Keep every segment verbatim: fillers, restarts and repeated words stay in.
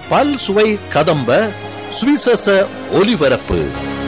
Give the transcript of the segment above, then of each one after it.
பல் சுவை கதம்ப சுவிசேஷ ஒலிபரப்பு.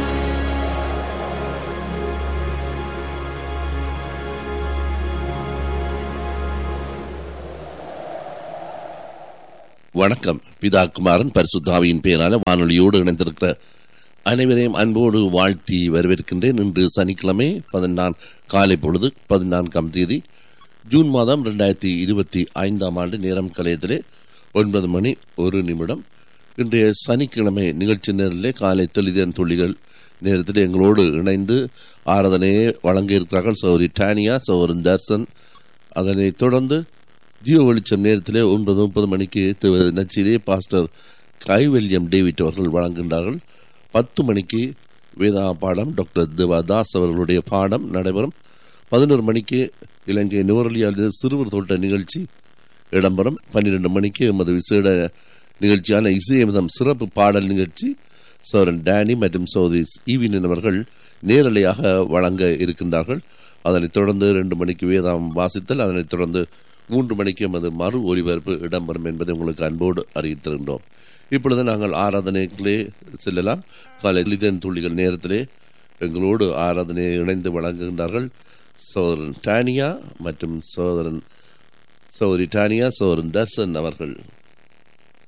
வணக்கம். பிதா குமாரன் பரிசுத்த ஆவியின் பெயரான வானொலியோடு இணைந்திருக்கிற அனைவரையும் அன்போடு வாழ்த்தி வரவேற்கின்றேன். இன்று சனிக்கிழமை பதினான் காலை பொழுது பதினான்காம் தேதி ஜூன் மாதம் இரண்டாயிரத்தி இருபத்தி ஐந்தாம் ஆண்டு. நேரம் கலையத்திலே ஒன்பது மணி ஒரு நிமிடம். இன்றைய சனிக்கிழமை நிகழ்ச்சி நேரிலே காலை தெளிதன் துளிகள் நேரத்தில் எங்களோடு இணைந்து ஆராதனையை வழங்க இருக்கிறார்கள் சௌரி டானியா, சௌரன் தர்சன். அதனைத் தொடர்ந்து ஜீவ வெளிச்சம் நேரத்திலே ஒன்பது முப்பது மணிக்கு நச்சிலே பாஸ்டர் கைவல்யம் டேவிட் அவர்கள் வழங்குகின்றார்கள். பத்து மணிக்கு வேதா பாடம் டாக்டர் தேவாதாஸ் அவர்களுடைய பாடம் நடைபெறும். பதினோரு மணிக்கு இலங்கை நுவரலியால் சிறுவர் தோட்ட நிகழ்ச்சி இடம்பெறும். பன்னிரெண்டு மணிக்கு எமது விசேட நிகழ்ச்சியான இசையமிதம் சிறப்பு பாடல் நிகழ்ச்சி சௌரன் டேனி மற்றும் சௌதரி ஈவின் அவர்கள் நேரலையாக வழங்க இருக்கின்றார்கள். அதனைத் தொடர்ந்து ரெண்டு மணிக்கு வேதாம் வாசித்தல், அதனைத் தொடர்ந்து மூன்று மணிக்கு எமது மறு ஒலிபரப்பு இடம்பெறும் என்பதை உங்களுக்கு அன்போடு அறிவித்திருக்கின்றோம். இப்பொழுது நாங்கள் ஆராதனைகளே செல்லலாம். காலை லிதன் துளிகள் நேரத்திலே எங்களோடு ஆராதனையை இணைந்து வழங்குகின்றார்கள் சோதரன் டானியா மற்றும் சோதரன் சௌரி டானியா, சோதரன் தர்சன் அவர்கள்.